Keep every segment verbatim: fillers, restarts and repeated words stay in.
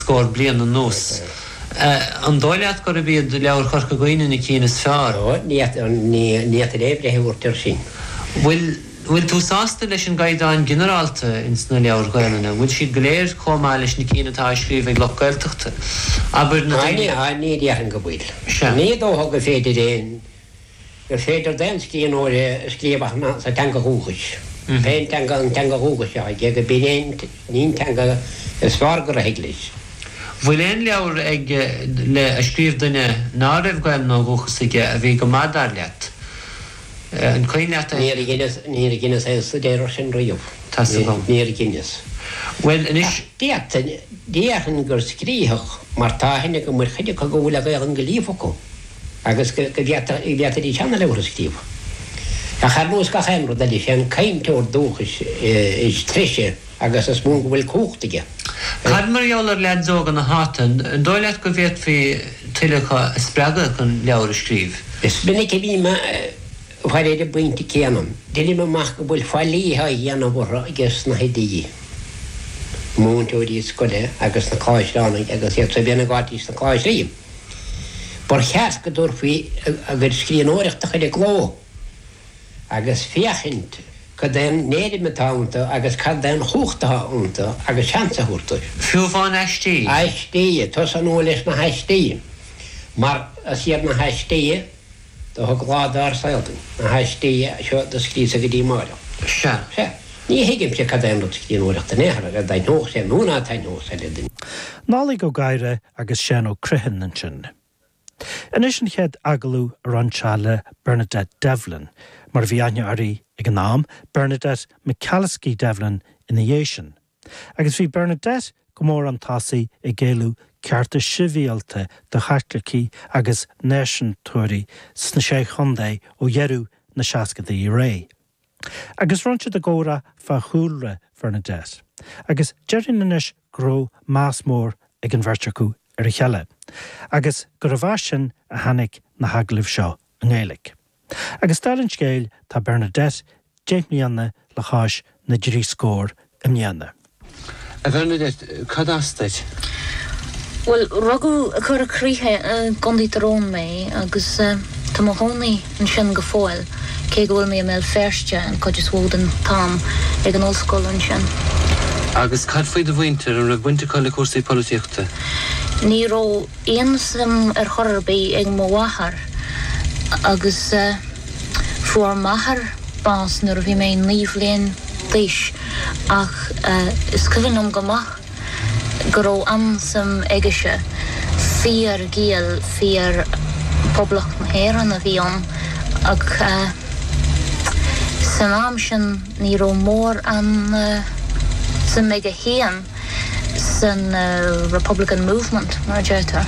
scór blian an nós. An dóileat go bí leabhar chorcha goine na cínas fear. Ní ébre heúirtar sin. Bhfuil Bhfuil tú sásta leis an gaidáin generalta in sna leabhar goilena, bhfuil siad go léir comá leis na cínatá scríomh ag loch gailteachta. Aber na ní dhearan go bhfuil. Ní dótha go féidir éon, go féidir den cían óir scríomhachna sa teanga húchas. Féin teanga húchas ag go bíon ní teanga svágar a heiglis. Bhfuil éon leabhar ag le a scríomh duine ná raibh gail ná húchas ige a bhí go madar leat. An coinleata Níor Guinness níor Guinness é déir sin riomh. Tá sa bham. Níor Guinness. Well, inis Díachan gur scríoch mar tá hinna go mar chuide go bhfuil a an go líomhacu. Agus go bheata í teanna leabhar a scríomh. A charnús go chéanú da lí sé an céimteúir dúchas is tríise agus is mún go bhfuil cúchtaige. Cad mar eolar lead zógan na hátan, an dóileat go bhéad fí tuilecha spreaga chun leabhar a scríomh. Is binnig bhí ma Waar de buinte kennen. Dili me mag go bul fali ha yana borra agus na hedi. Monto di skole agus na kaisdan agus het se bena gatis na kaisri. Por has gedur fi agus skrien orig te gele klo. Agus fiachint kaden nede metaunta agus kaden hoogta unta agus chansa hurtu. Fiu van asti. Asti, tosa no les na asti. Maar as je na asti Tá glád ar sailtan a haistí seo de scrísa go dtí mála. Se. Se. Ní hiigim sé cadéan rud scrín uireachta néhar a dain nóch sé núna tain nóch sé lidin. Nála go gaire agus sin ó cruithin an sin. Inis an chead agalú ranseála Bernadette Devlin, mar bhí aine airí ag an nám Bernadette McCalliskey Devlin ina dhéisian. Agus bhí Bernadette go mór an tasaí i ggéalú cearta sibhialta de chaitlaí agus nation túirí sna sé chundé ó dhearú na seascadaí ré. Agus ronse de góra fa chúlra Bernadette. Agus deirinn inis gró más mór ag an bhairteachú ar a cheile. Agus go raibh sin a hanig na haglah seo an Gaelic. Agus dar an scéil tá Bernadette déimhníanna le cháis na drí scór im dhéanana. A Bernadette, cad astait? Well, rugú a chur a críthe gondí tarón mé agus tá mo hónaí an sin go fáil cé go bhfuil mé mé ferste an coidir bhódan tám ag an ollscoil an sin. Agus cad faoi do bhaintear an raibh buinte coil le cuasaí políochta? Ní ró aon sim ar choirbí ag mo wahar agus fuair mahar bás nuair a bhí mé níomh léon díis ach is cuinnm go maith Gro ansam egische vier giel vier poblach heren of Ion ag uh, sanamshin ni ro more an uh, some mega heen san uh, Republican movement marjeta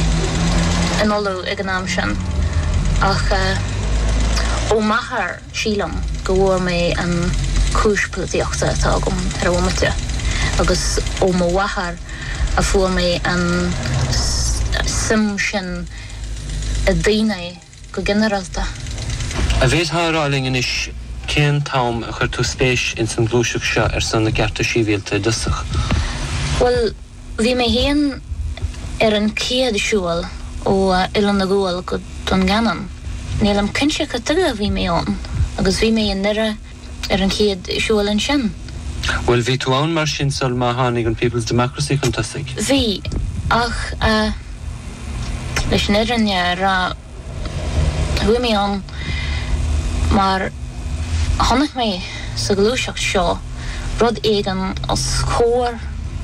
en allo egnamshin ach uh, o mahar shilam go me an kushpultiachta tagum heromete agus ó mo wahar a fuair mé an sim sin a daine go generalta. A bhés háráling inis cén tám a chuir tú spéis in san glúiseach seo ar san na cearta síbhialta dusach? Well, bhí mé héan ar an céad siúil ó Ilan na Gúil go don ganan. Níl am cinse go tuga bhí mé ón, agus bhí mé an nire ar an céad siúil an sin. Well, bhí tú ann mar sin sol má tháinig an People's Democracy Contestig? Bhí, ach uh, leis nirinne ra hui mé an mar tháinig mé sa glúiseacht seo rud éigean as chóir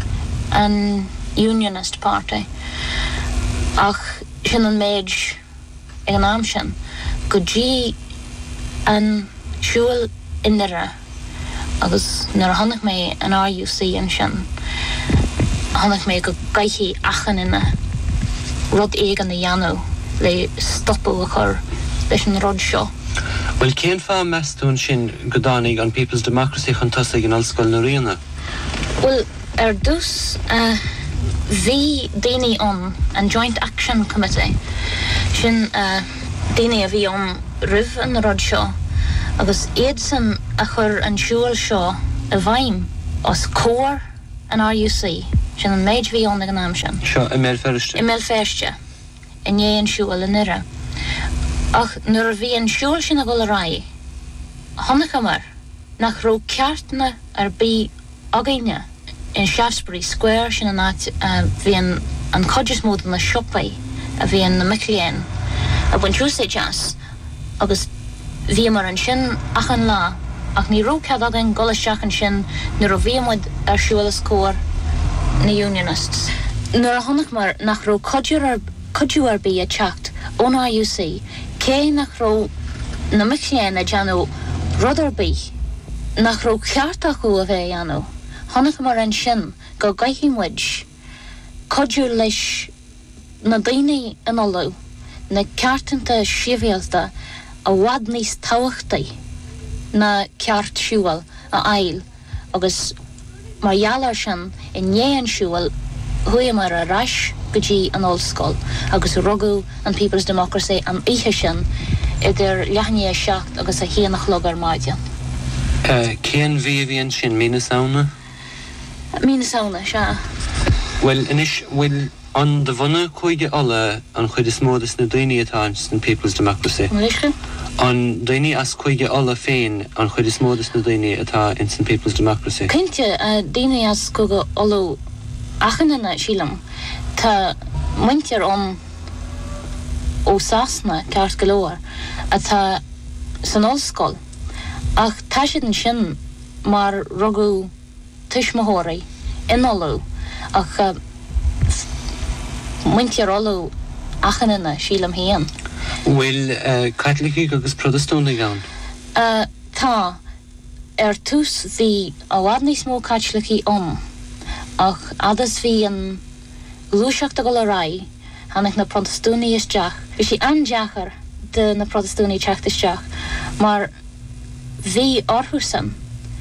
an Unionist Party ach sin an méid ag an am sin go dtí an siúil inire agus nuair tháinig mé an R U C an sin tháinig mé go gaiithí achan ina rud éigean na dheanú le stoppú a chur leis an rud seo. Well, cén fá meastún sin go dánig an People's Democracy Contestig an Ollscoil na Riana? Well, ar dús uh, bhí daoine an an Joint Action Committee sin uh, daoine a bhí an rih an rud seo agus iad san a chur an siúil seo a bhaim as cóir an R U C sin an méid bhí an an am sin. Seo i mé ferste. I mé ferste. In é an siúil in ire. Ach nuair bhí an siúil sin a go le rá. Honnacha mar nach ró ceartna ar bí againe in Shaftesbury Square sin an áit bhí an an codges mód na siopaí a bhí an na Micléin a buin Tuesday jazz agus bhí mar an sin ach an lá ach ní ró cead agan golasteach an sin nuair a bhí muid ar siúil a scór na Unionists. Nuair a honnach mar nach ró codúar ar codú ar bí a teacht ón I U C cé nach ró na Micléin a deanú Rutherby nach ró ceartach go a bheith anú. Honnach mar an sin go gaithí muid codú leis na daoine an olú na ceartanta siomhéalta a bhhad níos táhachtaí na ceart siúil a ail agus mar dhealar sin in néan siúil hui mar a rais go dtí an ollscoil agus rugú an People's Democracy an ihe sin idir leithní a seacht agus a chéanach logar maidian. Céan bhí bhíon sin mína saona? Mína saona, se. Well, inis, well, an de bhana chuige alla an chuid is módas na daoine atá in People's Democracy. Muisce? An daoine as chuige alla féin an chuid is módas na daoine atá in People's Democracy. Cynte, daoine as chuige olú achanana sílam tá muintear an ó Sasna ceart go leor atá san ollscoil ach tá siad an sin mar rugú tuismóthirí in olú ach uh, muintear olú achanana sílam héan. Well, uh, Caitlicí agus Protestúna gan? Uh, tá ar tús bhí a bhhad níos mó Caitlicí om ach adas bhí an lúiseachta go le rá hanach na Protestúnaí isteach. Bhí sí andeachar de na Protestúnaí teacht isteach mar bhí orthúsan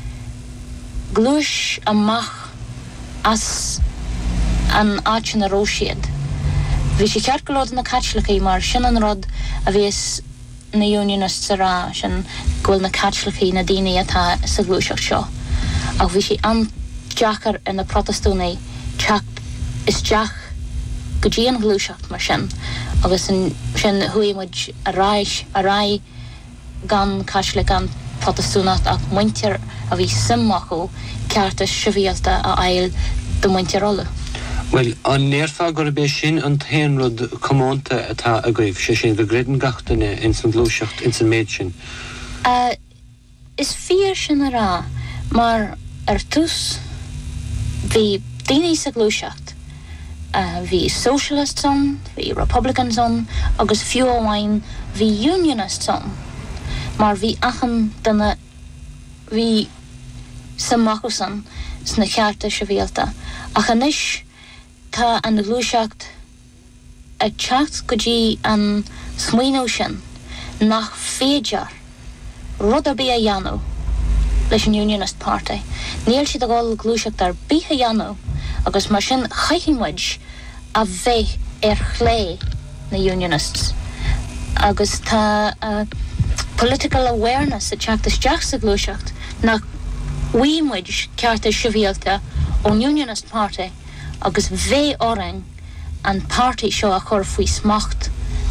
glúis amach as an áit na róisiad. Bhí sí ceart go leor na Caitlicí mar sin an rud a bhís na Unionists a rá sin ghfuil na Caitlicí na daoine atá sa glúiseacht seo. Ach bhí sí andeachar in na Protestúnaí teacht isteach go dtí an glúiseacht mar sin agus sin hui muid a ráis a rá gan Caitlic an Protestúnacht ach muintear a bhí simachú cearta siomhéalta a ail do muintear ola. Well, an nearfa gur bé sin an taon rud cománta atá a gaibh sé sin go greidan gachtainine in san glúiseacht in san méid sin. Uh, is fíor sin a rá mar ar tús bhí daoine sa glúiseacht. Uh, bhí Socialists on, bhí Republicans on, agus fiú amháin bhí Unionists on. Mar bhí achan dana bhí samachúsan sna cearta siomhéalta. Ach anis tá an glúiseacht a teacht go dtí an smaoinú sin nach féidir Rutherby a dheanú leis an Unionist Party. Níl siad a gáil glúiseacht ar bíthe dheanú agus mar sin chaithimid a bheith ar chlé na Unionists. Agus tá uh, political awareness a teacht isteach sa glúiseacht nach bhuaimid cearta siomhéalta ón Unionist Party agus bheith orainn an party seo a chur faoi smacht.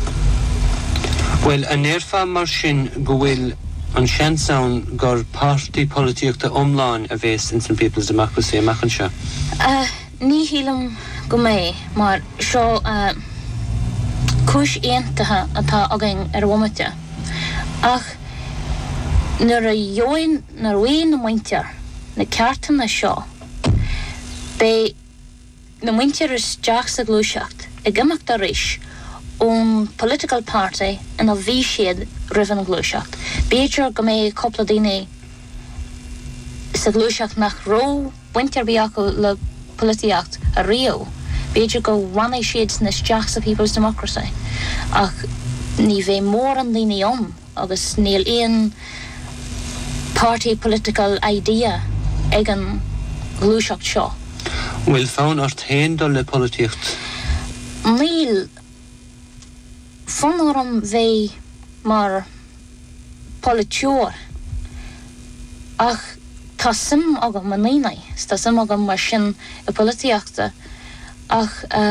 Well, an nearfa mar sin go bhfuil an seansaun gur party políochta omláin a bhés in san People's Democracy a mechan seo? Uh, ní hílam go mé, mar seo uh, cúis aontathe atá againn ar bhuaimite. Ach, nuair a dheoin nar bhuain na muintear na ceartainna seo, bé na muintear is deach sa glúiseacht i gcuimeacht ar ríis ón political party in a bhí siad roimh an glúiseacht. B'éidir go mé coppla daoine sa glúiseacht nach ró muintear bhí acu le políocht a Rio. B'éidir go bhainigh siad na isteach sa People's Democracy. Ach ní bheith mór an daoine om agus níl aon party political idea ag an glúiseacht seo. Well, fáin ar taon dul le políocht? Níl fanarm bheith mar politeoir ach tá sim agam man nainai, tá sim agam mar sin a políochta ach